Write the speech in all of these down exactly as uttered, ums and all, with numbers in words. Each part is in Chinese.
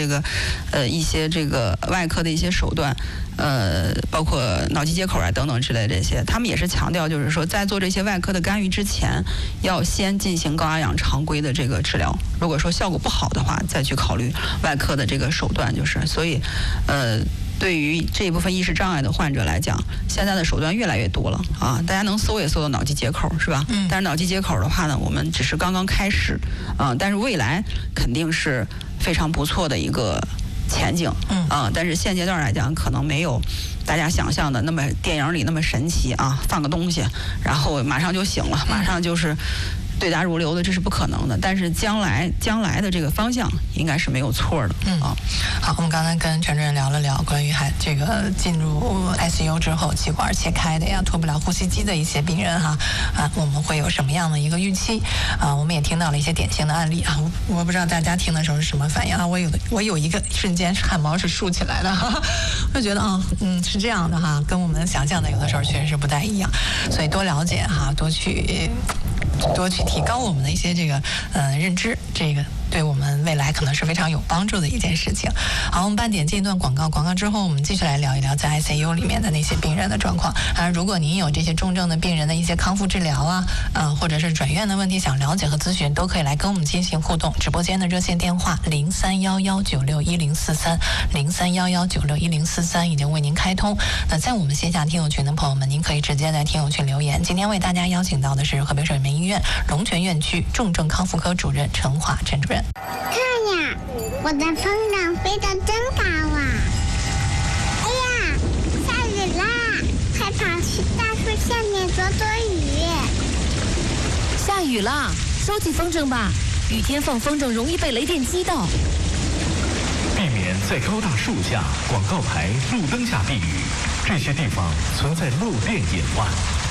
这个呃一些这个外科的一些手段，呃，包括脑机接口啊等等之类的这些，他们也是强调，就是说在做这些外科的干预之前，要先进行高压氧常规的这个治疗。如果说效果不好的话，再去考虑外科的这个手段。就是所以，呃。对于这一部分意识障碍的患者来讲，现在的手段越来越多了啊！大家能搜也搜到脑机接口，是吧？嗯。但是脑机接口的话呢，我们只是刚刚开始啊，但是未来肯定是非常不错的一个前景。嗯。啊，但是现阶段来讲，可能没有大家想象的那么电影里那么神奇啊，放个东西，然后马上就醒了，马上就是。对答如流的，这是不可能的。但是将来将来的这个方向应该是没有错的。嗯啊， 好，我们刚才跟陈主任聊了聊关于还这个进入 I C U 之后气管切开的呀，脱不了呼吸机的一些病人哈啊，我们会有什么样的一个预期啊？我们也听到了一些典型的案例啊，我我不知道大家听的时候是什么反应啊？我有的我有一个瞬间汗毛是竖起来的，哈哈，我就觉得啊嗯是这样的哈，跟我们想象的有的时候确实是不太一样，所以多了解哈，多去。多去提高我们的一些这个呃认知，这个对我们未来可能是非常有帮助的一件事情。好，我们半点进一段广告，广告之后我们继续来聊一聊在 I C U 里面的那些病人的状况。啊，如果您有这些重症的病人的一些康复治疗啊，啊或者是转院的问题想了解和咨询，都可以来跟我们进行互动。直播间的热线电话零三幺幺九六一零四三零三幺幺九六一零四三已经为您开通。那在我们线下听友群的朋友们，您可以直接在听友群留言。今天为大家邀请到的是河北省人民医院龙泉院区重症康复科主任陈华陈主任。 看呀，我的风筝飞得真高啊！哎呀，下雨啦！快跑去大树下面躲躲雨。 下雨啦，收起风筝吧，雨天放风筝容易被雷电击到。 避免在高大树下、广告牌、路灯下避雨，这些地方存在漏电隐患。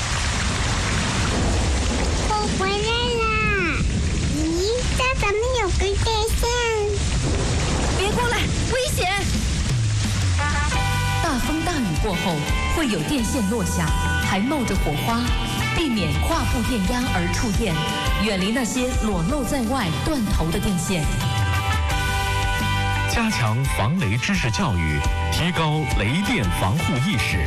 我回来啦！咦，这怎么有根电线？ 别过来，危险！大风大雨过后会有电线落下，还冒着火花，避免跨步电压而触电，远离那些裸露在外、断头的电线。 加强防雷知识教育，提高雷电防护意识。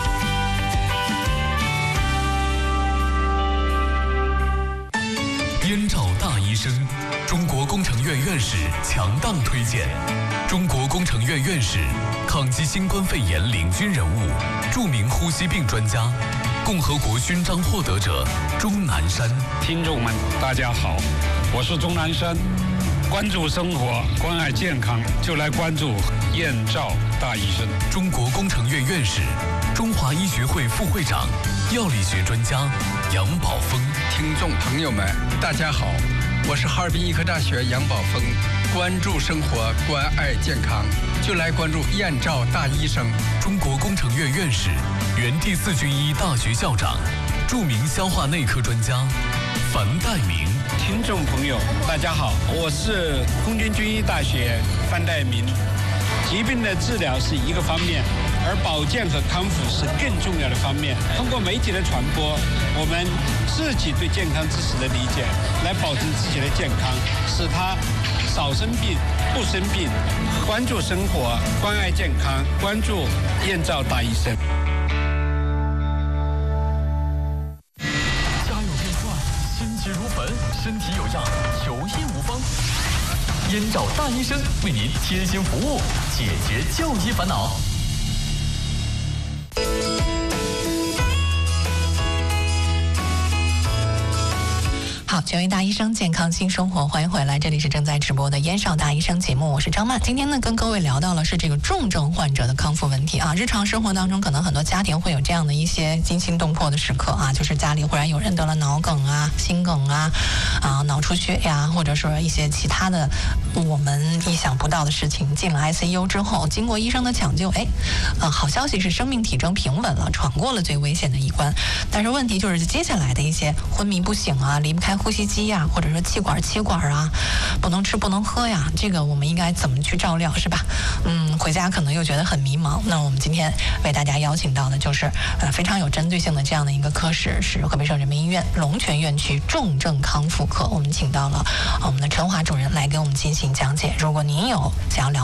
燕赵大医生，中国工程院院士强档推荐。中国工程院院士，抗击新冠肺炎领军人物，著名呼吸病专家，共和国勋章获得者钟南山。 听众们，大家好，我是钟南山。关注生活，关爱健康，就来关注燕赵大医生。 中国工程院院士，中华医学会副会长，药理学专家杨宝峰。 听众朋友们，大家好，我是哈尔滨医科大学杨宝峰。关注生活，关爱健康，就来关注燕赵大医生。 中国工程院院士，原第四军医大学校长，著名消化内科专家樊岱明。 听众朋友，大家好，我是空军军医大学樊岱明。疾病的治疗是一个方面，而保健和康复是更重要的方面。通过媒体的传播，我们自己对健康知识的理解，来保证自己的健康，使他少生病、不生病。关注生活，关爱健康，关注燕赵大医生。 身体有恙，求医无方。燕赵大医生为您贴心服务，解决就医烦恼。 好，权威大医生健康新生活，欢迎回来，这里是正在直播的燕少大医生节目，我是张曼。今天呢，跟各位聊到了是这个重症患者的康复问题啊。日常生活当中，可能很多家庭会有这样的一些惊心动魄的时刻啊，就是家里忽然有人得了脑梗啊、心梗啊、啊脑出血呀，或者说一些其他的我们意想不到的事情。进了 I C U 之后，经过医生的抢救，哎，呃，好消息是生命体征平稳了，闯过了最危险的一关。但是问题就是接下来的一些昏迷不醒啊，离不开呼吸机呀，或者说气管切管啊，不能吃不能喝呀，这个我们应该怎么去照料，是吧？嗯，回家可能又觉得很迷茫。那我们今天为大家邀请到的就是呃非常有针对性的这样的一个科室，是河北省人民医院龙泉院区重症康复科。我们请到了、呃、我们的陈华主任来给我们进行讲解。如果您有想要了